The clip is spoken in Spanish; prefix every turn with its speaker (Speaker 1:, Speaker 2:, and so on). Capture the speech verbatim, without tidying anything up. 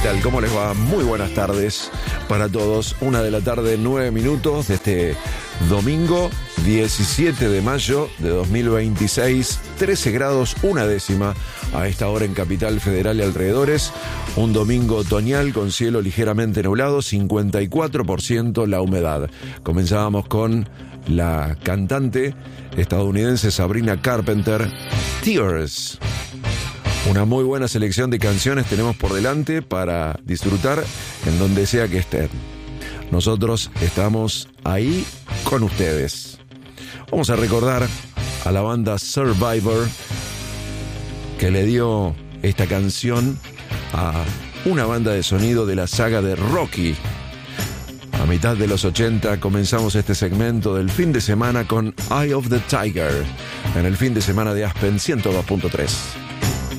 Speaker 1: tal? ¿Cómo les va? Muy buenas tardes para todos. Una de la tarde, nueve minutos de este domingo diecisiete de mayo de dos mil veintiséis. trece grados, una décima a esta hora en Capital Federal y alrededores. Un domingo otoñal con cielo ligeramente nublado, cincuenta y cuatro por ciento la humedad. Comenzábamos con la cantante estadounidense Sabrina Carpenter, Tears. Una muy buena selección de canciones tenemos por delante para disfrutar en donde sea que estén. Nosotros estamos ahí con ustedes. Vamos a recordar a la banda Survivor, que le dio esta canción a una banda de sonido de la saga de Rocky. A mitad de los ochenta comenzamos este segmento del fin de semana con Eye of the Tiger en el fin de semana de Aspen ciento dos punto tres.